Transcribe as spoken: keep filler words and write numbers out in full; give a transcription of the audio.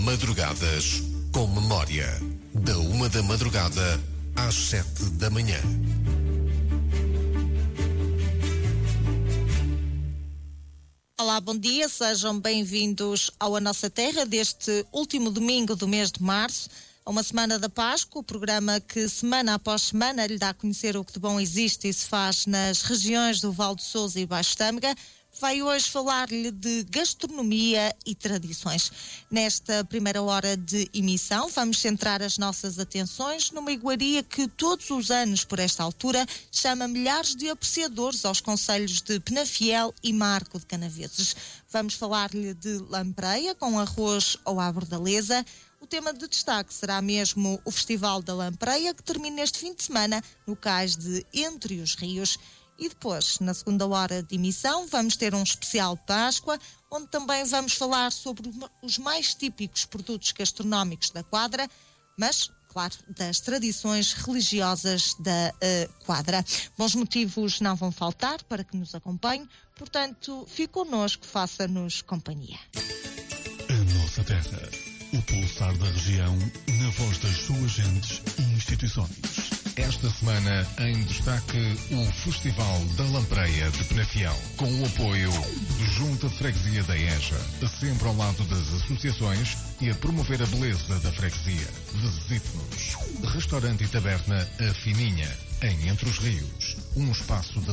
Madrugadas com Memória. Da uma da madrugada às sete da manhã. Olá, bom dia, sejam bem-vindos ao A Nossa Terra deste último domingo do mês de março, a uma semana da Páscoa, o programa que semana após semana lhe dá a conhecer o que de bom existe e se faz nas regiões do Val de Sousa e Baixo Tâmega. Vai hoje falar-lhe de gastronomia e tradições. Nesta primeira hora de emissão, vamos centrar as nossas atenções numa iguaria que todos os anos, por esta altura, chama milhares de apreciadores aos concelhos de Penafiel e Marco de Canaveses. Vamos falar-lhe de lampreia com arroz ou à bordaleza. O tema de destaque será mesmo o Festival da Lampreia, que termina este fim de semana no cais de Entre os Rios. E depois, na segunda hora de emissão, vamos ter um especial Páscoa, onde também vamos falar sobre os mais típicos produtos gastronómicos da Quadra, mas, claro, das tradições religiosas da uh, Quadra. Bons motivos não vão faltar para que nos acompanhe, portanto, fique connosco, faça-nos companhia. A Nossa Terra, o pulsar da região, na voz das suas gentes e instituições. Esta semana, em destaque, o Festival da Lampreia de Penafiel, com o apoio do Junta de Freguesia da EJA, sempre ao lado das associações e a promover a beleza da freguesia. Visite-nos. Restaurante e taberna A Fininha, em Entre os Rios, um espaço de